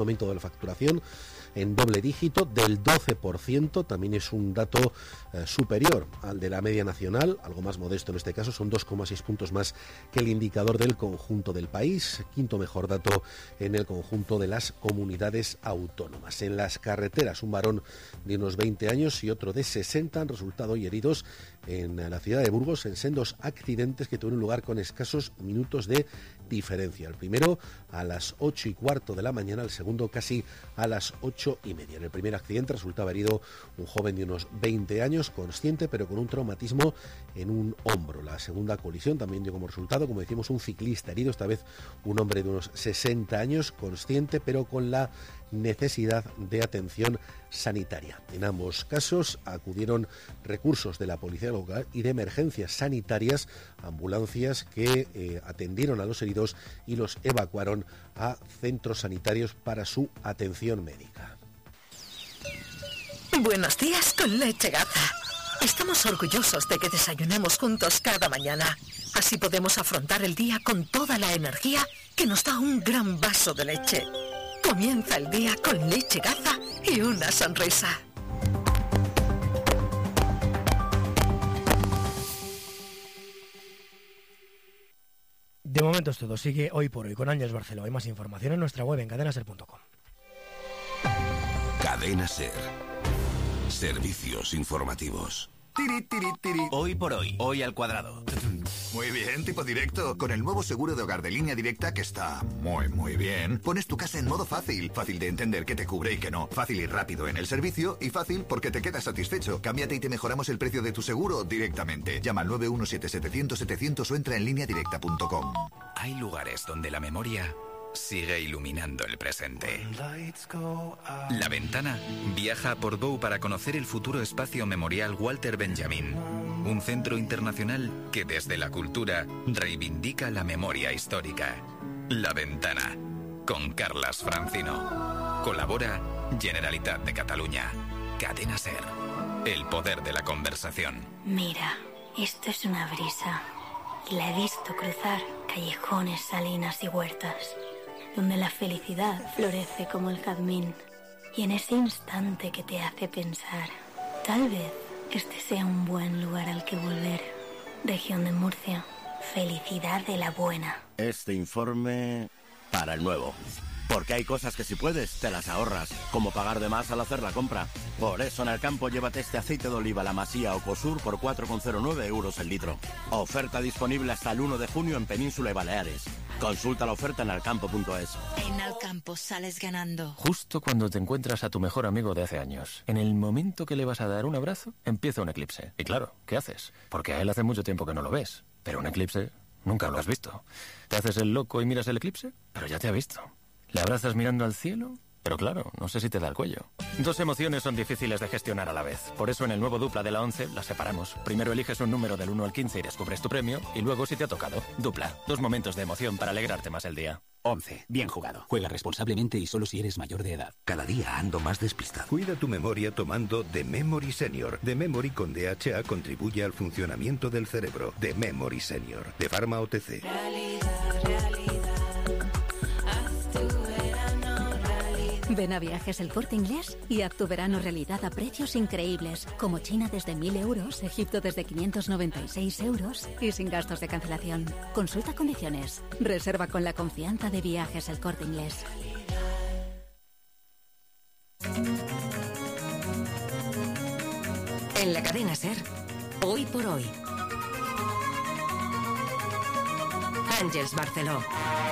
Aumento de la facturación en doble dígito del 12%, también es un dato superior al de la media nacional, algo más modesto en este caso, son 2,6 puntos más que el indicador del conjunto del país, quinto mejor dato en el conjunto de las comunidades autónomas. En las carreteras, un varón de unos 20 años y otro de 60 han resultado hoy heridos en la ciudad de Burgos en sendos accidentes que tuvieron lugar con escasos minutos de diferencia. El primero a las 8:15 de la mañana, el segundo casi a las 8:30. En el primer accidente resultaba herido un joven de unos 20 años, consciente pero con un traumatismo en un hombro. La segunda colisión también dio como resultado, como decimos, un ciclista herido, esta vez un hombre de unos 60 años, consciente pero con la necesidad de atención sanitaria. En ambos casos acudieron recursos de la policía local y de emergencias sanitarias, ambulancias que atendieron a los heridos y los evacuaron a centros sanitarios para su atención médica. Buenos días con Leche Gaza. Estamos orgullosos de que desayunemos juntos cada mañana. Así podemos afrontar el día con toda la energía que nos da un gran vaso de leche. Comienza el día con Leche Gaza y una sonrisa. De momento es todo. Sigue Hoy por Hoy con Ángeles Barceló. Hay más información en nuestra web en cadenaser.com. Cadena Ser. Servicios informativos. Tiri, tiri, tiri. Hoy por hoy, hoy al cuadrado. Muy bien, tipo directo. Con el nuevo seguro de hogar de Línea Directa, que está muy bien, pones tu casa en modo fácil. Fácil de entender qué te cubre y qué no. Fácil y rápido en el servicio y fácil porque te quedas satisfecho. Cámbiate y te mejoramos el precio de tu seguro directamente. Llama al 917-700-700 o entra en lineadirecta.com. Hay lugares donde la memoria sigue iluminando el presente. La Ventana viaja a Portbou para conocer el futuro espacio memorial Walter Benjamin, un centro internacional que desde la cultura reivindica la memoria histórica. La Ventana, con Carlas Francino. Colabora Generalitat de Cataluña. Cadena Ser. El poder de la conversación. Mira, esto es una brisa. Y la he visto cruzar callejones, salinas y huertas, donde la felicidad florece como el jazmín. Y en ese instante que te hace pensar, tal vez este sea un buen lugar al que volver. Región de Murcia, felicidad de la buena. Este informe para el nuevo. Porque hay cosas que si puedes, te las ahorras, como pagar de más al hacer la compra. Por eso en el campo llévate este aceite de oliva La Masía o Cosur por 4,09 euros el litro. Oferta disponible hasta el 1 de junio en Península y Baleares. Consulta la oferta en alcampo.es. En Alcampo sales ganando. Justo cuando te encuentras a tu mejor amigo de hace años, en el momento que le vas a dar un abrazo, empieza un eclipse. Y claro, ¿qué haces? Porque a él hace mucho tiempo que no lo ves. Pero un eclipse nunca lo has visto. ¿Te haces el loco y miras el eclipse? Pero ya te ha visto. ¿Le abrazas mirando al cielo? Pero claro, no sé si te da el cuello. Dos emociones son difíciles de gestionar a la vez. Por eso en el nuevo Dupla de la 11 las separamos. Primero eliges un número del 1 al 15 y descubres tu premio. Y luego si te ha tocado. Dupla. Dos momentos de emoción para alegrarte más el día. 11. Bien jugado. Juega responsablemente y solo si eres mayor de edad. Cada día ando más despistado. Cuida tu memoria tomando The Memory Senior. The Memory con DHA contribuye al funcionamiento del cerebro. The Memory Senior. De Pharma OTC. Ven a Viajes El Corte Inglés y haz tu verano realidad a precios increíbles, como China desde 1.000 euros, Egipto desde 596 euros y sin gastos de cancelación. Consulta condiciones. Reserva con la confianza de Viajes El Corte Inglés. En la cadena Ser, Hoy por Hoy. Ángeles Barceló.